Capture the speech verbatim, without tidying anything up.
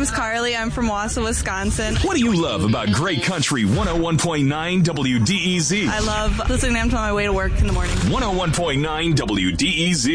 name's Carly. I'm from Wausau, Wisconsin. What do you love about Great Country one oh one point nine W D E Z? I love listening to them on my way to work in the morning. one oh one point nine W D E Z.